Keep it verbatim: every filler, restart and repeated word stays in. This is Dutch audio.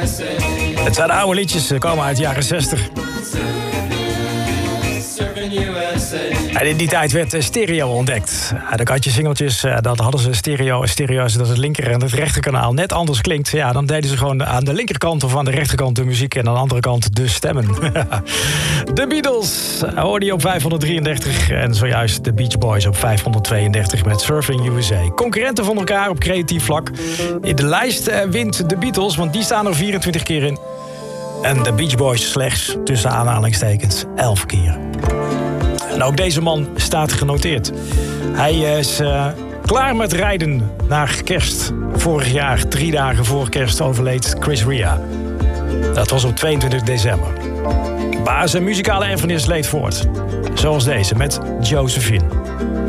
Het zijn oude liedjes, ze komen uit de jaren zestig. En in die tijd werd stereo ontdekt. Dan had je singeltjes, dat hadden ze stereo. Stereo is dat het linker en het rechterkanaal net anders klinkt. Ja, dan deden ze gewoon aan de linkerkant of aan de rechterkant de muziek en aan de andere kant de stemmen. De Beatles hoorde je op vijfhonderddrieëndertig en zojuist de Beach Boys op vijfhonderdtweeëndertig met Surfing U S A. Concurrenten van elkaar op creatief vlak. In de lijst wint de Beatles, want die staan er vierentwintig keer in. En de Beach Boys slechts, tussen aanhalingstekens, elf keer. En ook deze man staat genoteerd. Hij is uh, klaar met rijden naar kerst. Vorig jaar, drie dagen voor kerst, overleed Chris Rea. Dat was op tweeëntwintig december. Maar zijn muzikale erfenis leed voort. Zoals deze met Josephine.